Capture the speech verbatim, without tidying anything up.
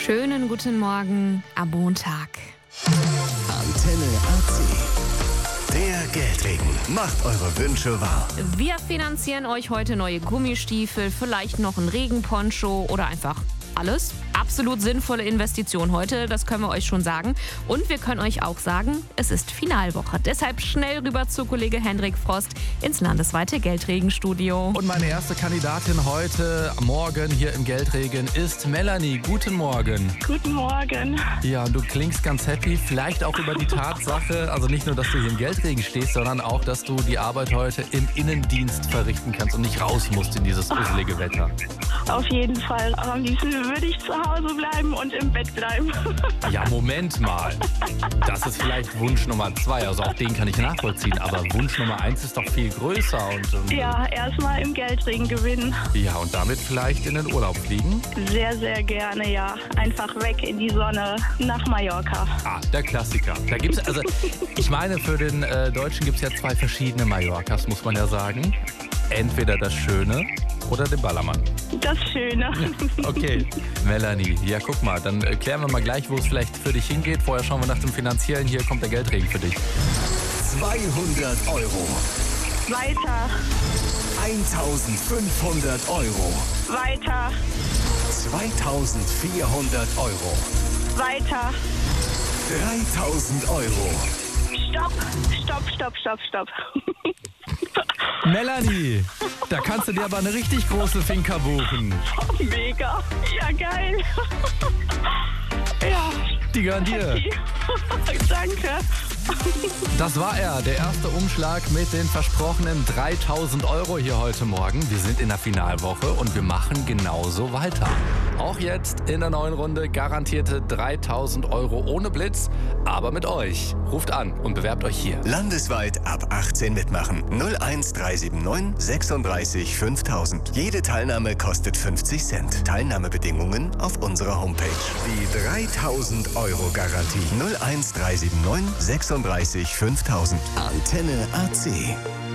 Schönen guten Morgen am Montag. Antenne A C. Der Geldregen macht eure Wünsche wahr. Wir finanzieren euch heute neue Gummistiefel, vielleicht noch ein Regenponcho oder einfach alles. Absolut sinnvolle Investition heute, das können wir euch schon sagen. Und wir können euch auch sagen, es ist Finalwoche. Deshalb schnell rüber zu Kollege Hendrik Frost ins landesweite Geldregenstudio. Und meine erste Kandidatin heute Morgen hier im Geldregen ist Melanie. Guten Morgen. Guten Morgen. Ja, und du klingst ganz happy, vielleicht auch über die Tatsache, also nicht nur, dass du hier im Geldregen stehst, sondern auch, dass du die Arbeit heute im Innendienst verrichten kannst und nicht raus musst in dieses usselige Wetter. Auf jeden Fall. Aber am liebsten würde ich zu Hause bleiben und im Bett bleiben. Ja, Moment mal. Das ist vielleicht Wunsch Nummer zwei. Also auch den kann ich nachvollziehen. Aber Wunsch Nummer eins ist doch viel größer. Und, und Ja, erstmal im Geldregen gewinnen. Ja, und damit vielleicht in den Urlaub fliegen? Sehr, sehr gerne, ja. Einfach weg in die Sonne nach Mallorca. Ah, der Klassiker. Da gibt's, also ich meine, für den äh, Deutschen gibt es ja zwei verschiedene Mallorcas, muss man ja sagen. Entweder das Schöne oder den Ballermann. Das Schöne. Okay, Melanie, ja guck mal, dann äh, klären wir mal gleich, wo es vielleicht für dich hingeht. Vorher schauen wir nach dem Finanziellen. Hier kommt der Geldregen für dich. zweihundert Euro. Weiter, eintausendfünfhundert Euro. weiter, zweitausendvierhundert Euro. weiter. dreitausend Euro. Stopp, stopp, stopp, stopp, stopp. Melanie, da kannst du dir aber eine richtig große Finca buchen. Mega. Ja, geil. Ja. Die gehören dir. Danke. Das war er, der erste Umschlag mit den versprochenen dreitausend Euro hier heute Morgen. Wir sind in der Finalwoche und wir machen genauso weiter. Auch jetzt in der neuen Runde garantierte dreitausend Euro ohne Blitz, aber mit euch. Ruft an und bewerbt euch hier. Landesweit ab achtzehn mitmachen. null eins drei sieben neun sechsunddreißig fünftausend. Jede Teilnahme kostet fünfzig Cent. Teilnahmebedingungen auf unserer Homepage. Die dreitausend Euro Garantie. null eins drei sieben neun sechsunddreißig fünftausend. Antenne A C.